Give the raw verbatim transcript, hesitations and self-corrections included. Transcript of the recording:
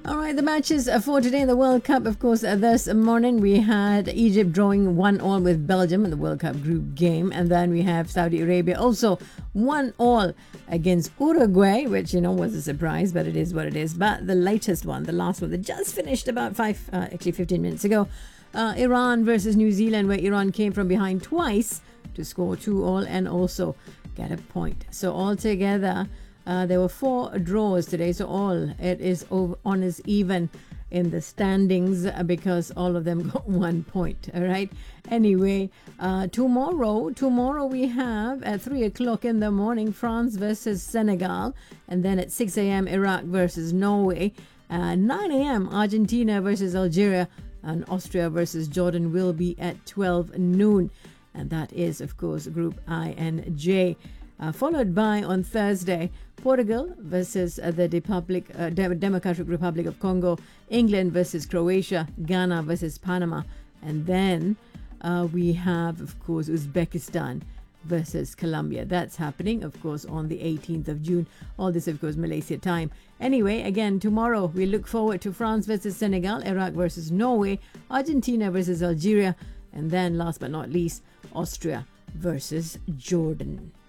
All right, the matches for today in the World Cup, of course, uh, this morning we had Egypt drawing one all with Belgium in the World Cup group game, and then we have Saudi Arabia also one all against Uruguay, which, you know, was a surprise, but it is what it is. But the latest one, the last one that just finished about five, uh, actually fifteen minutes ago, uh, Iran versus New Zealand, where Iran came from behind twice to score two all and also get a point. So altogether, Uh, there were four draws today, so all it is over, on is even in the standings uh, because all of them got one point. All right. Anyway, uh, tomorrow, tomorrow we have at three o'clock in the morning France versus Senegal, and then at six a.m. Iraq versus Norway, uh, nine a.m. Argentina versus Algeria, and Austria versus Jordan will be at twelve noon, and that is, of course, Group I and J. Uh, followed by on Thursday, Portugal versus uh, the Republic, uh, Dem- Democratic Republic of Congo, England versus Croatia, Ghana versus Panama, and then uh, we have, of course, Uzbekistan versus Colombia. That's happening, of course, on the eighteenth of June. All this, of course, Malaysia time. Anyway, again, tomorrow we look forward to France versus Senegal, Iraq versus Norway, Argentina versus Algeria, and then last but not least, Austria versus Jordan.